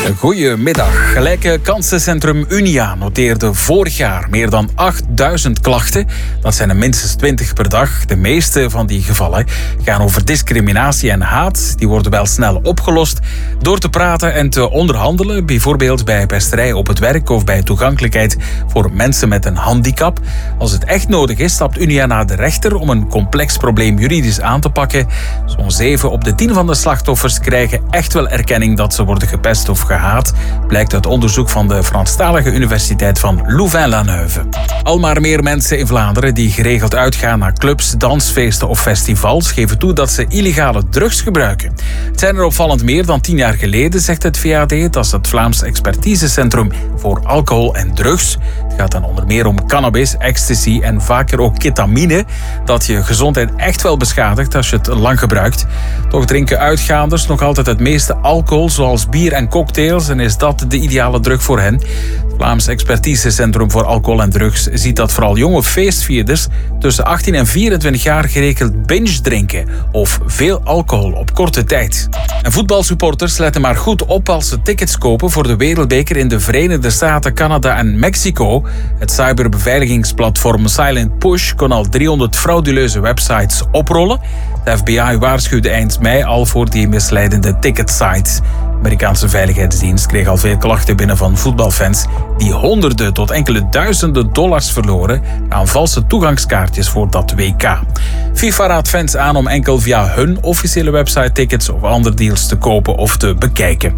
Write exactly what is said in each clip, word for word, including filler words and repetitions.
Goedemiddag. Gelijke kansencentrum Unia noteerde vorig jaar meer dan achtduizend klachten. Dat zijn er minstens twintig per dag. De meeste van die gevallen gaan over discriminatie en haat. Die worden wel snel opgelost door te praten en te onderhandelen. Bijvoorbeeld bij pesterij op het werk of bij toegankelijkheid voor mensen met een handicap. Als het echt nodig is, stapt Unia naar de rechter om een complex probleem juridisch aan te pakken. Zo'n zeven op de tien van de slachtoffers krijgen echt wel erkenning dat ze worden gepest of gehaat, blijkt uit onderzoek van de Franstalige Universiteit van Louvain-la-Neuve. Al maar meer mensen in Vlaanderen die geregeld uitgaan naar clubs, dansfeesten of festivals geven toe dat ze illegale drugs gebruiken. Het zijn er opvallend meer dan tien jaar geleden, zegt het V A D. Dat is het Vlaams Expertisecentrum voor Alcohol en Drugs. Het gaat dan onder meer om cannabis, ecstasy en vaker ook ketamine, dat je gezondheid echt wel beschadigt als je het lang gebruikt. Toch drinken uitgaanders nog altijd het meeste alcohol, zoals bier en cocktails, en is dat de ideale drug voor hen. Het Vlaams Expertisecentrum voor Alcohol en Drugs ziet dat vooral jonge feestvierders tussen achttien en vierentwintig jaar geregeld binge drinken of veel alcohol op korte tijd. En voetbalsupporters letten maar goed op als ze tickets kopen voor de Wereldbeker in de Verenigde Staten, Canada en Mexico. Het cyberbeveiligingsplatform Silent Push kon al driehonderd frauduleuze websites oprollen. De F B I waarschuwde eind mei al voor die misleidende ticketsite. De Amerikaanse Veiligheidsdienst kreeg al veel klachten binnen van voetbalfans die honderden tot enkele duizenden dollars verloren aan valse toegangskaartjes voor dat W K. FIFA raadt fans aan om enkel via hun officiële website tickets of andere deals te kopen of te bekijken.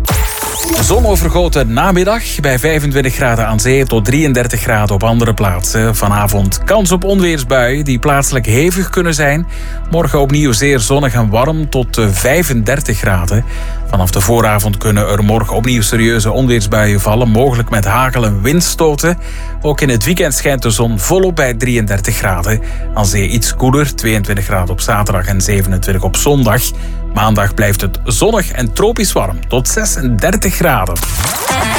Zonovergoten namiddag bij vijfentwintig graden aan zee tot drieëndertig graden op andere plaatsen. Vanavond kans op onweersbuien die plaatselijk hevig kunnen zijn. Morgen opnieuw zeer zonnig en warm tot vijfendertig graden. Vanaf de vooravond kunnen er morgen opnieuw serieuze onweersbuien vallen, mogelijk met hagel en windstoten. Ook in het weekend schijnt de zon volop bij drieëndertig graden. Aan zee iets koeler, tweeëntwintig graden op zaterdag en zevenentwintig op zondag. Maandag blijft het zonnig en tropisch warm tot zesendertig graden.